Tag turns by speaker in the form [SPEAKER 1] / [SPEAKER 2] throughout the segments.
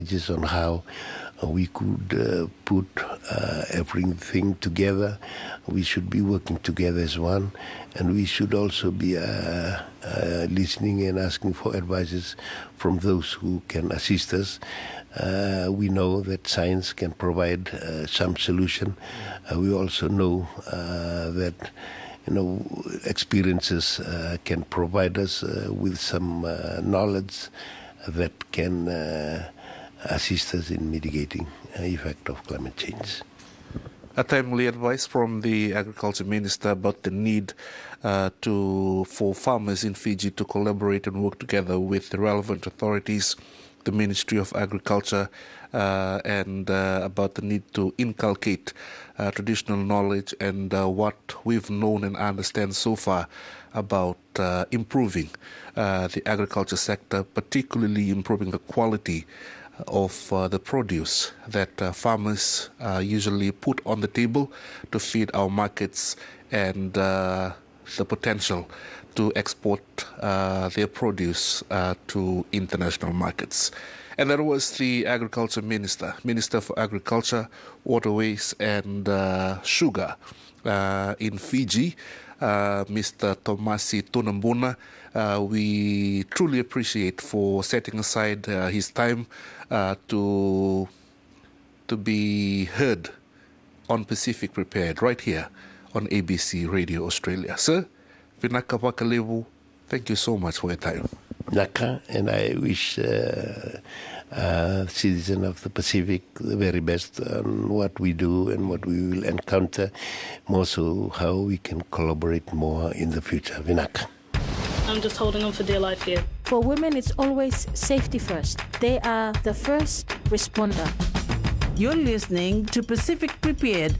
[SPEAKER 1] Just on how we could put everything together. We should be working together as one, and we should also be listening and asking for advices from those who can assist us. We know that science can provide some solution. We also know that experiences can provide us with some knowledge that can assist us in mitigating the effect of climate change.
[SPEAKER 2] A timely advice from the Agriculture Minister about the need for farmers in Fiji to collaborate and work together with the relevant authorities, the Ministry of Agriculture, and about the need to inculcate traditional knowledge and what we've known and understand so far about improving the agriculture sector, particularly improving the quality of the produce that farmers usually put on the table to feed our markets, and the potential to export their produce to international markets. And that was the Agriculture Minister, Minister for Agriculture, Waterways and Sugar in Fiji, Mr. Tomasi Tunambuna. We truly appreciate for setting aside his time to be heard on Pacific Prepared right here on ABC Radio Australia. Sir, Vinaka Wakalevu, thank you so much for your time.
[SPEAKER 1] Naka, and I wish citizens of the Pacific the very best on what we do and what we will encounter, more so how we can collaborate more in the future. Vinaka.
[SPEAKER 3] I'm just holding on for dear life here.
[SPEAKER 4] For women, it's always safety first. They are the first responder.
[SPEAKER 5] You're listening to Pacific Prepared.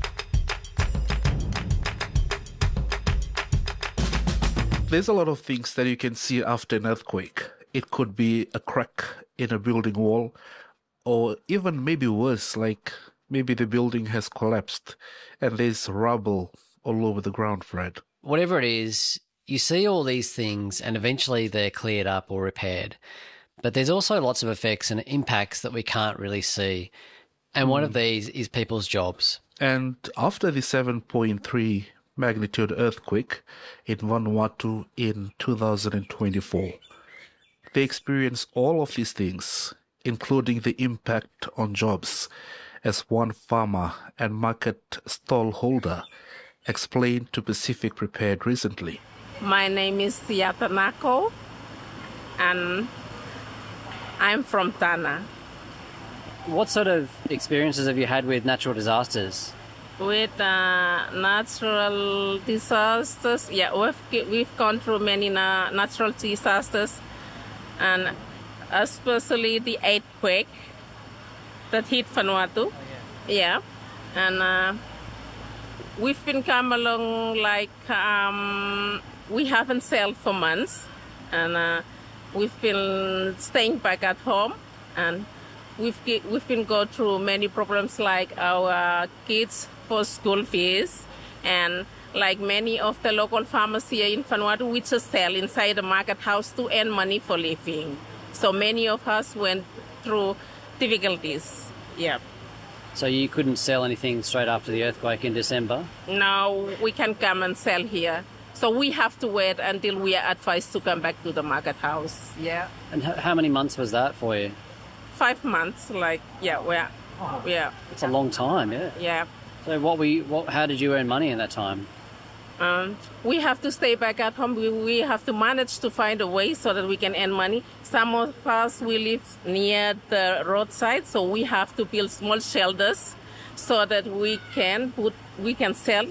[SPEAKER 2] There's a lot of things that you can see after an earthquake. It could be a crack in a building wall, or even maybe worse, like maybe the building has collapsed and there's rubble all over the ground, Fred.
[SPEAKER 6] Whatever it is, you see all these things and eventually they're cleared up or repaired. But there's also lots of effects and impacts that we can't really see. And one of these is people's jobs.
[SPEAKER 2] And after the 7.3 magnitude earthquake in Vanuatu in 2024, they experienced all of these things, including the impact on jobs, as one farmer and market stall holder explained to Pacific Prepared recently.
[SPEAKER 7] My name is Yatanako, and I'm from Tana.
[SPEAKER 6] What sort of experiences have you had with natural disasters?
[SPEAKER 7] With natural disasters, we've gone through many natural disasters, and especially the earthquake that hit Vanuatu. And we've been come along like we haven't sailed for months, and we've been staying back at home, and we've been go through many problems like our kids for school fees, and like many of the local farmers here in Vanuatu, we just sell inside the market house to earn money for living. So many of us went through difficulties. Yeah.
[SPEAKER 6] So you couldn't sell anything straight after the earthquake in December?
[SPEAKER 7] No, we can come and sell here. So we have to wait until we are advised to come back to the market house. Yeah.
[SPEAKER 6] And how many months was that for you?
[SPEAKER 7] 5 months, yeah.
[SPEAKER 6] It's a long time, yeah.
[SPEAKER 7] Yeah.
[SPEAKER 6] So how did you earn money in that time?
[SPEAKER 7] We have to stay back at home. We have to manage to find a way so that we can earn money. Some of us, we live near the roadside, so we have to build small shelters so that we can sell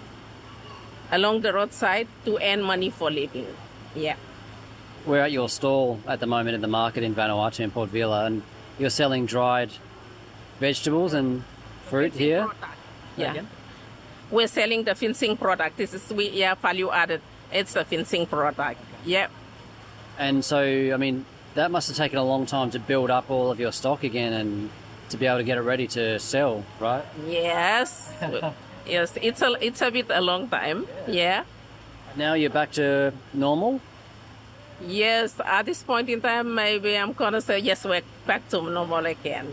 [SPEAKER 7] along the roadside to earn money for living. Yeah.
[SPEAKER 6] We're at your stall at the moment in the market in Vanuatu in Port Vila, and you're selling dried vegetables and fruit here?
[SPEAKER 7] Yeah. Again? We're selling the fencing product. This is value added. It's a fencing product. Yeah.
[SPEAKER 6] And so, I mean, that must have taken a long time to build up all of your stock again and to be able to get it ready to sell, right?
[SPEAKER 7] Yes. Yes, it's a bit a long time. Yeah.
[SPEAKER 6] Now you're back to normal?
[SPEAKER 7] Yes, at this point in time, maybe I'm going to say yes, we're back to normal again.